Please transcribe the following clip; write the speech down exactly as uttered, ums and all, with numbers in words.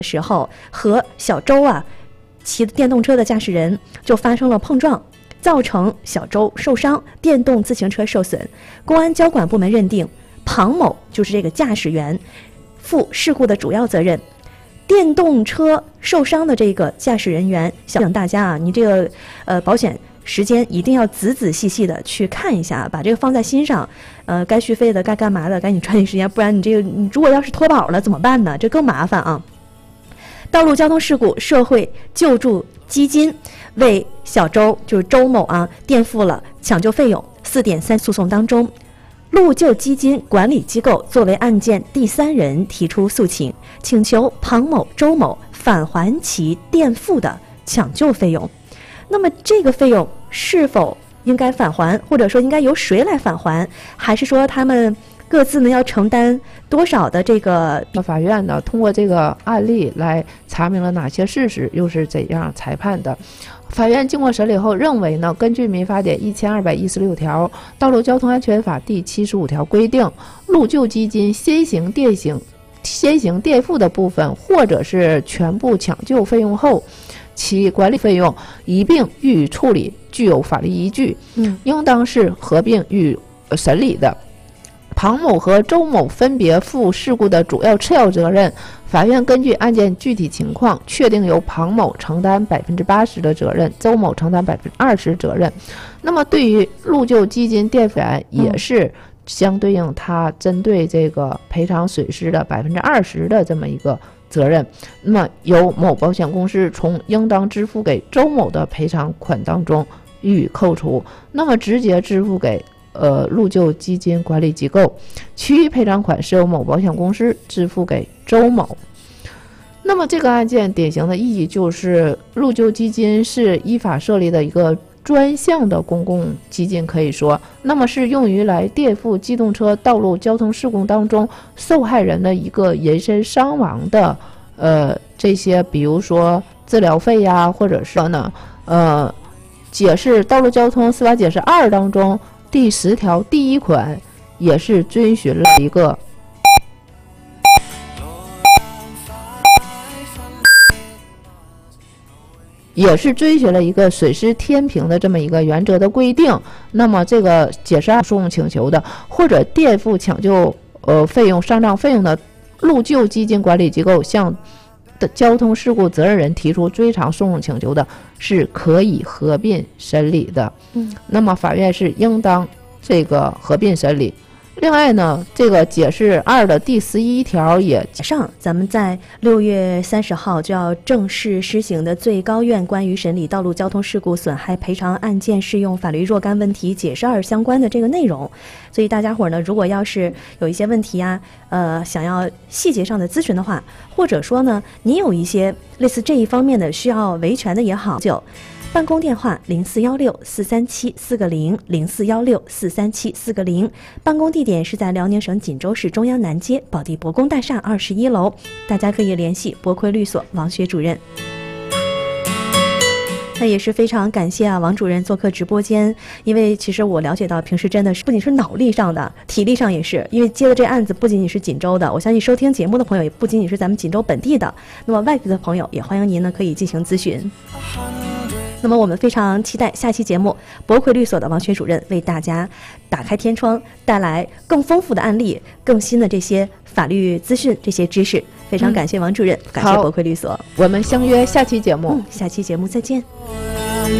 时候和小周啊骑电动车的驾驶人就发生了碰撞，造成小周受伤，电动自行车受损。公安交管部门认定庞某就是这个驾驶员负事故的主要责任。电动车受伤的这个驾驶人员，想大家啊，你这个呃保险时间一定要仔仔细细的去看一下，把这个放在心上。呃，该续费的、该干嘛的，赶紧抓紧时间，不然你这个你如果要是脱保了怎么办呢？这更麻烦啊！道路交通事故社会救助基金为小周就是周某啊垫付了抢救费用四点三。诉讼当中，路救基金管理机构作为案件第三人提出诉请，请求庞某、周某返还其垫付的抢救费用。那么这个费用是否应该返还，或者说应该由谁来返还，还是说他们各自呢要承担多少的这个？ 法院呢通过这个案例来查明了哪些事实，又是怎样裁判的。法院经过审理后认为呢，根据民法典一千二百一十六条、道路交通安全法第七十五条规定，路救基金先行垫行先行垫付的部分，或者是全部抢救费用后，其管理费用一并予以处理，具有法律依据，嗯，应当是合并予以审理的。庞某和周某分别负事故的主要次要责任，法院根据案件具体情况，确定由庞某承担百分之八十的责任，周某承担百分之二十责任。那么对于路救基金垫付人也是相对应，他针对这个赔偿损失的百分之二十的这么一个责任，那么由某保险公司从应当支付给周某的赔偿款当中予以扣除，那么直接支付给呃，路救基金管理机构，其余赔偿款是由某保险公司支付给周某。那么这个案件典型的意义就是，路救基金是依法设立的一个专项的公共基金，可以说，那么是用于来垫付机动车道路交通事故当中受害人的一个人身伤亡的呃这些，比如说治疗费呀，或者是呢呃解释道路交通司法解释二当中第十条第一款也是遵循了一个也是遵循了一个损失天平的这么一个原则的规定。那么这个解释二诉讼请求的或者垫付抢救呃费用上账费用的路救基金管理机构向的交通事故责任人提出追偿诉讼请求的，是可以合并审理的。嗯，那么法院是应当这个合并审理。另外呢，这个解释二的第十一条也上，咱们在六月三十号就要正式施行的最高院关于审理道路交通事故损害赔偿案件适用法律若干问题解释二相关的这个内容。所以大家伙呢，如果要是有一些问题啊，呃，想要细节上的咨询的话，或者说呢，你有一些类似这一方面的需要维权的也好，就办公电话零四幺六四三七四个零零四幺六四三七四个零，办公地点是在辽宁省锦州市中央南街宝地博宫大厦二十一楼，大家可以联系博魁律所王学主任。那也是非常感谢啊，王主任做客直播间，因为其实我了解到平时真的是不仅是脑力上的，体力上也是，因为接的这案子不仅仅是锦州的，我相信收听节目的朋友也不仅仅是咱们锦州本地的，那么外地的朋友也欢迎您呢可以进行咨询。那么我们非常期待下期节目，博魁律所的王学主任为大家打开天窗，带来更丰富的案例、更新的这些法律资讯、这些知识。非常感谢王主任，嗯、感谢博魁律所， 我们相约下期节目， 嗯、下期节目再见。